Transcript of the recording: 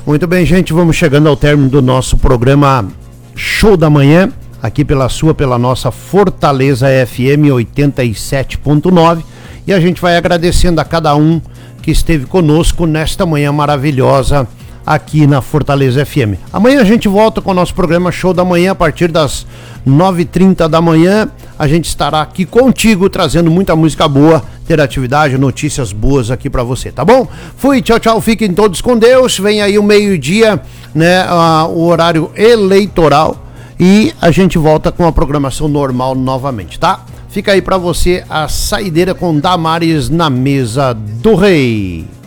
Muito bem, gente, vamos chegando ao término do nosso programa Show da Manhã, aqui pela nossa Fortaleza FM 87.9, e a gente vai agradecendo a cada um que esteve conosco nesta manhã maravilhosa aqui na Fortaleza FM. Amanhã a gente volta com o nosso programa Show da Manhã a partir das 9h30 da manhã. A gente estará aqui contigo trazendo muita música boa, interatividade, notícias boas aqui pra você, tá bom? Fui, tchau, tchau, fiquem todos com Deus. Vem aí o meio-dia, né, o horário eleitoral, e a gente volta com a programação normal novamente, tá? Fica aí pra você a saideira com Damares na Mesa do Rei.